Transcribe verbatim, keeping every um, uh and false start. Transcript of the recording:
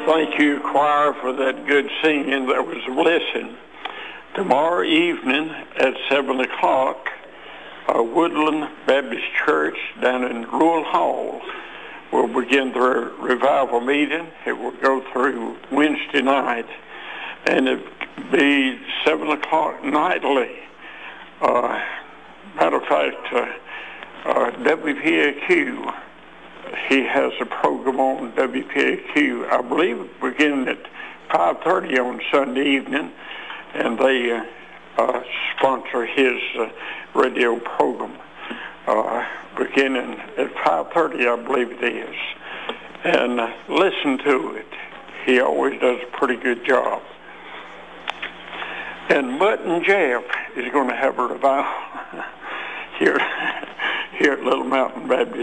Thank you, choir, for that good singing. That was a blessing. Tomorrow evening at seven o'clock, uh, Woodland Baptist Church down in Rural Hall will begin their revival meeting. It will go through Wednesday night, and it will be seven o'clock nightly. Uh, matter of fact, uh, uh, W P A Q, he has a program on W P A Q, I believe, beginning at five thirty on Sunday evening, and they uh, uh, sponsor his uh, radio program uh, beginning at five thirty, I believe it is. And uh, listen to it. He always does a pretty good job. And Mutton Jeff is going to have a revival here, here at Little Mountain Baptist